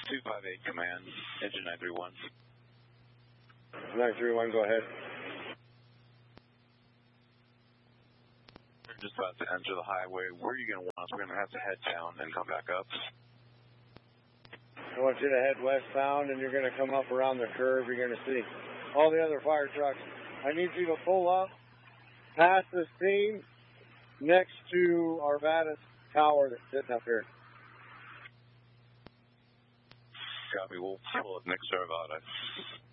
258 command, engine 931. 931, go ahead. We're just about to enter the highway. Where are you going to want us? We're going to have to head down and come back up. I want you to head westbound, and you're going to come up around the curve. You're going to see all the other fire trucks. I need you to pull up past the scene next to Arvada's tower that's sitting up here. Copy. We'll pull up next to Arvada.